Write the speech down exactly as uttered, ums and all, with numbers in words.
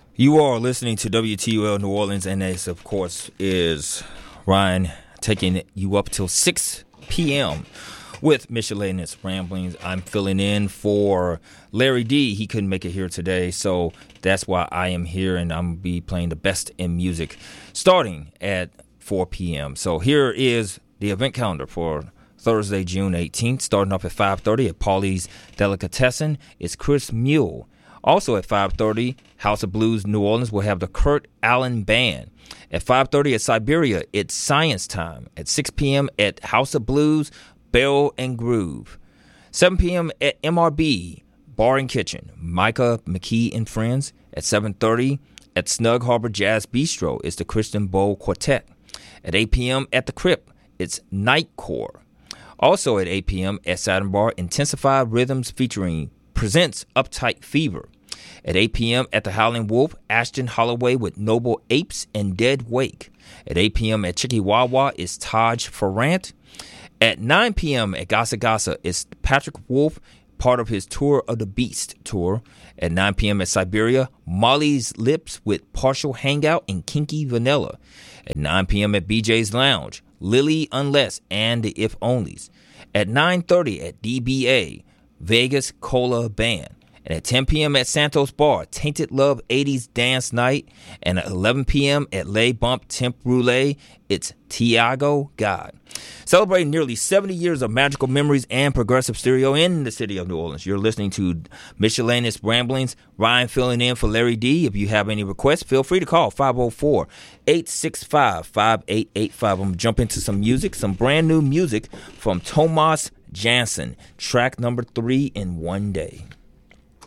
You are listening to W T U L New Orleans, and this, of course, is Ryan taking you up till six p.m. with Miscellaneous Ramblings. I'm filling in for Larry D. He couldn't make it here today, so that's why I am here, and I'm going to be playing the best in music starting at four p.m. So here is the event calendar for Thursday, June eighteenth, starting up at five thirty at Paulie's Delicatessen. It's Chris Mule. Also at five thirty, House of Blues New Orleans will have the Kurt Allen Band. At five thirty at Siberia, it's Science Time. At six p.m. at House of Blues, Bell and Groove. seven p.m. at M R B, Bar and Kitchen, Micah McKee and Friends. At seven thirty at Snug Harbor Jazz Bistro, it's the Christian Bowl Quartet. At eight p.m. at the Crypt, it's Nightcore. Also at eight p.m. at Saturn Bar, Intensified Rhythms featuring presents Uptight Fever. At eight p.m. at the Howling Wolf, Ashton Holloway with Noble Apes and Dead Wake. At eight p.m. at Chicky Wawa is Taj Farrant. At nine p.m. at Gasa Gasa is Patrick Wolf, part of his Tour of the Beast tour. At nine p.m. at Siberia, Molly's Lips with Partial Hangout and Kinky Vanilla. At nine p.m. at B J's Lounge, Lily Unless and the If Onlys. At nine thirty at D B A, Vegas Cola Band. And at ten p.m. at Santos Bar, Tainted Love eighties Dance Night. And at eleven p.m. at Lay Bump Temp Roulette, it's Tiago God. Celebrating nearly seventy years of magical memories and progressive stereo in the city of New Orleans. You're listening to Miscellaneous Ramblings. Ryan filling in for Larry D. If you have any requests, feel free to call five oh four, eight six five, five eight eight five. I'm going to jump into some music, some brand new music from Tomas Jansen, track number three in One Day.